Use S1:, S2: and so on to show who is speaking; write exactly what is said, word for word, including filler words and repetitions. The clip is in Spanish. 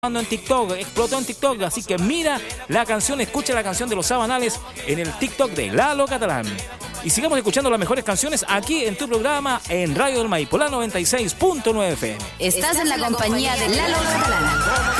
S1: en TikTok, explotó en TikTok, así que mira la canción, escucha la canción de Los Sabanales en el TikTok de Lalo Catalán. Y sigamos escuchando las mejores canciones aquí en tu programa en Radio del Maipo, la noventa y seis punto nueve F M.
S2: Estás en la compañía de Lalo Catalán.